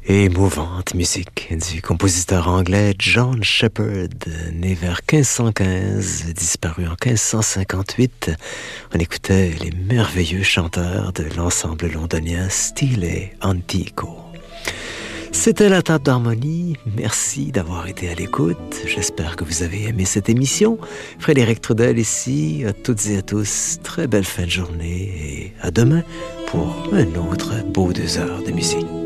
Émouvante musique du compositeur anglais John Shepherd, né vers 1515, disparu en 1558. On écoutait les merveilleux chanteurs de l'ensemble londonien Stile Antico. C'était la table d'harmonie. Merci d'avoir été à l'écoute. J'espère que vous avez aimé cette émission. Frédéric Trudel ici. À toutes et à tous, très belle fin de journée et à demain pour un autre beau 2 heures de musique.